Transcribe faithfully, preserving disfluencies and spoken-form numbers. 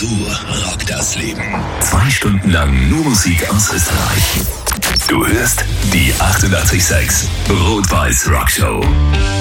So rockt das Leben. Zwei Stunden lang nur Musik aus Österreich. Du hörst die achtundachtzig Komma sechs Rot-Weiß Rock Show.